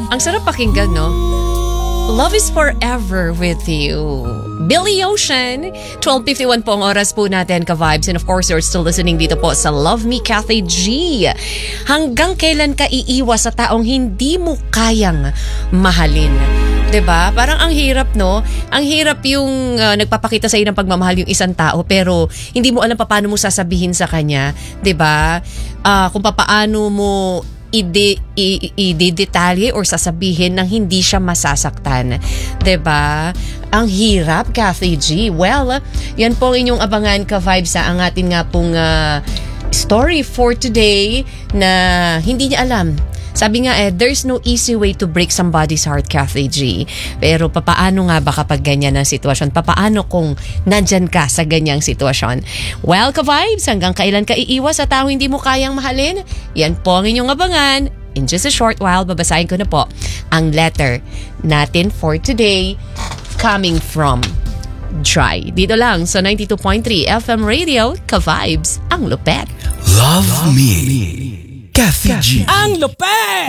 Ang sarap pakinggan, no? Love is forever with you. Billy Ocean. 12:51 po ang oras po natin, ka-vibes. And of course, you're still listening dito po sa Love Me, Kathy G. Hanggang kailan ka iiwas sa taong hindi mo kayang mahalin? 'Di ba? Parang ang hirap, no? Ang hirap yung nagpapakita sa iyo ng pagmamahal yung isang tao pero hindi mo alam paano mo sasabihin sa kanya, 'di ba? Kung paano mo i-detalye or sasabihin nang hindi siya masasaktan. 'Di ba? Ang hirap, Kathy G. Well, yan po ang inyong abangan, ka-vibes, ang atin nga pong story for today na hindi niya alam. Sabi nga there's no easy way to break somebody's heart, Kathy G. Pero papaano nga ba kapag ganyan ang sitwasyon? Papaano kung nandyan ka sa ganyang sitwasyon? Well, ka-vibes, hanggang kailan ka iiwas sa tao hindi mo kayang mahalin? Yan po ang inyong abangan. In just a short while, babasahin ko na po ang letter natin for today coming from Dry. Dito lang sa 92.3 FM Radio, ka-vibes, ang lupet. Love Me, Kathy G. Ang lupet!